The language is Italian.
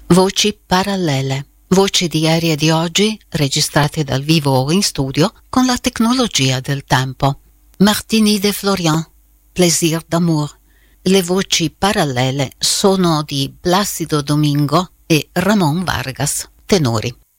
Voci parallele. Voci di ieri e di oggi registrate dal vivo o in studio con la tecnologia del tempo. Martini de Florian, Plaisir d'amour. Le voci parallele sono di Plácido Domingo e Ramón Vargas, tenori.